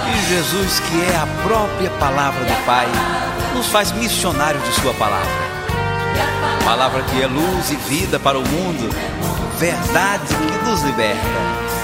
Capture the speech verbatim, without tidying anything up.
E Jesus, que é a própria palavra do Pai, nos faz missionários de sua palavra. Palavra que é luz e vida para o mundo, verdade que nos liberta.